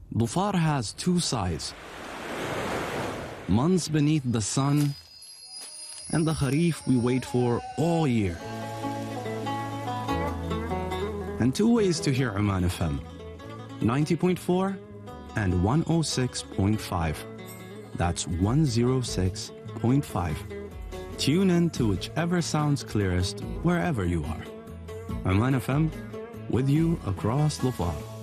Dhofar has two sides. Months beneath the sun, and the Kharif we wait for all year. And two ways to hear Oman FM, 90.4 and 106.5. That's 106.5. Tune in to whichever sounds clearest wherever you are. Oman FM, with you across Dhofar.